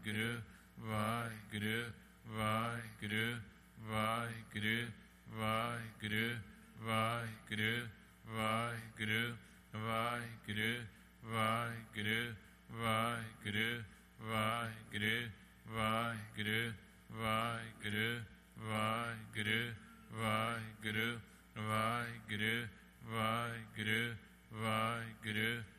Vaheguru, Vaheguru, Vaheguru, Vaheguru, Vaheguru, Vaheguru, Vaheguru, Vaheguru, Vaheguru, Vaheguru, Vaheguru, Vaheguru, Vaheguru, Vaheguru, Vaheguru, Vaheguru, Vaheguru, Vaheguru,